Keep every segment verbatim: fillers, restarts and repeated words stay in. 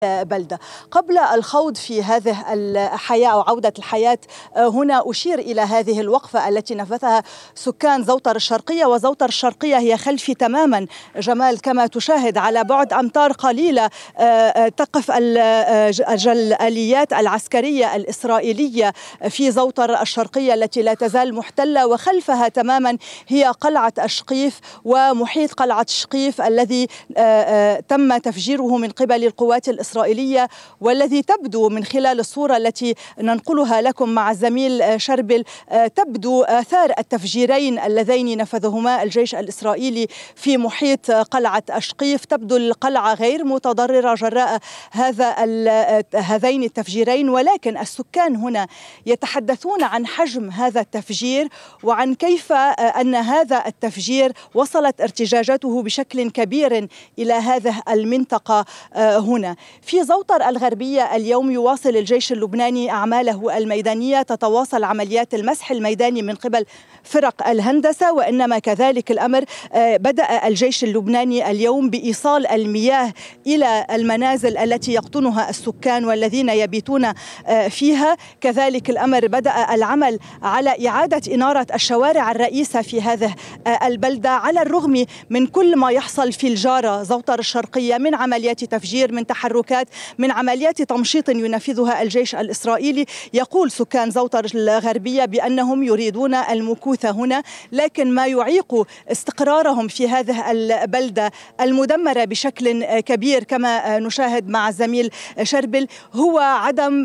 بلدة. قبل الخوض في هذه الحياة أو عودة الحياة هنا أشير إلى هذه الوقفة التي نفذها سكان زوطر الشرقية، وزوطر الشرقية هي خلفي تماما جمال كما تشاهد، على بعد أمتار قليلة تقف الجلاليات العسكرية الإسرائيلية في زوطر الشرقية التي لا تزال محتلة، وخلفها تماما هي قلعة أشقيف ومحيط قلعة أشقيف الذي تم تفجيره من قبل القوات الإسرائيلية إسرائيلية، والذي تبدو من خلال الصورة التي ننقلها لكم مع الزميل شربل تبدو آثار التفجيرين اللذين نفذهما الجيش الإسرائيلي في محيط قلعة أشقيف. تبدو القلعة غير متضررة جراء هذا هذين التفجيرين، ولكن السكان هنا يتحدثون عن حجم هذا التفجير وعن كيف أن هذا التفجير وصلت ارتجاجاته بشكل كبير إلى هذه المنطقة هنا. في زوطر الغربية اليوم يواصل الجيش اللبناني أعماله الميدانية، تتواصل عمليات المسح الميداني من قبل فرق الهندسة، وإنما كذلك الأمر بدأ الجيش اللبناني اليوم بإيصال المياه إلى المنازل التي يقطنها السكان والذين يبيتون فيها. كذلك الأمر بدأ العمل على إعادة إنارة الشوارع الرئيسة في هذه البلدة، على الرغم من كل ما يحصل في الجارة زوطر الشرقية من عمليات تفجير، من تحركات، من عمليات تمشيط ينفذها الجيش الإسرائيلي. يقول سكان زوطر الغربية بأنهم يريدون المكوث هنا، لكن ما يعيق استقرارهم في هذه البلدة المدمرة بشكل كبير كما نشاهد مع الزميل شربل هو عدم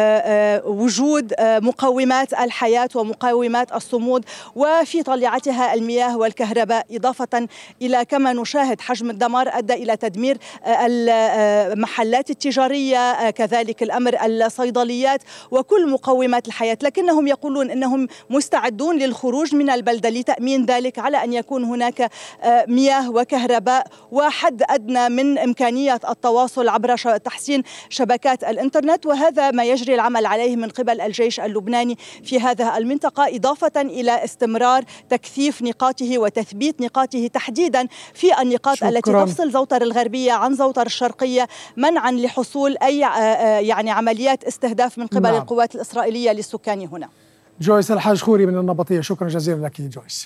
وجود مقومات الحياة ومقومات الصمود، وفي طليعتها المياه والكهرباء، إضافة إلى كما نشاهد حجم الدمار أدى إلى تدمير المحلات التجارية، كذلك الأمر الصيدليات وكل مقومات الحياة. لكنهم يقولون أنهم مستعدون للخروج من البلدة لتأمين ذلك على أن يكون هناك مياه وكهرباء وحد أدنى من إمكانية التواصل عبر تحسين شبكات الإنترنت، وهذا ما يجري العمل عليه من قبل الجيش اللبناني في هذه المنطقة، إضافة إلى استمرار تكثيف نقاطه وتثبيت نقاطه تحديدا في النقاط شكرا. التي تفصل زوطر الغربية عن زوطر الشرقية، منعا لحصول أي يعني عمليات استهداف من قبل نعم. القوات الإسرائيلية للسكان هنا. جويس الحاج خوري من النبطية، شكرا جزيلا لك جويس.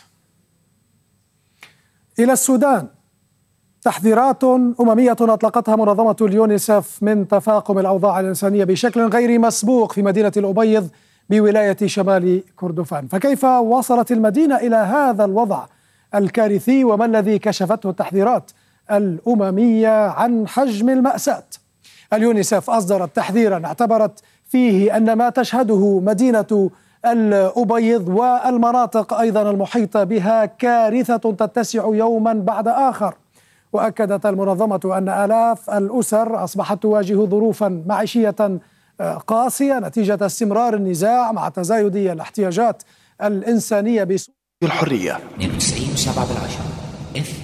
إلى السودان، تحذيرات أممية أطلقتها منظمة اليونيسف من تفاقم الأوضاع الإنسانية بشكل غير مسبوق في مدينة الأبيض بولاية شمال كردفان. فكيف وصلت المدينة إلى هذا الوضع الكارثي، وما الذي كشفته التحذيرات الأممية عن حجم المأساة؟ اليونيسف أصدرت تحذيرا اعتبرت فيه أن ما تشهده مدينة الأبيض والمناطق أيضا المحيطة بها كارثة تتسع يوما بعد آخر. وأكدت المنظمة أن آلاف الأسر أصبحت تواجه ظروفا معيشية قاسية نتيجة استمرار النزاع مع تزايد الاحتياجات الإنسانية بسوريا. الحرية اثنين وتسعين وسبعة بالعشرة.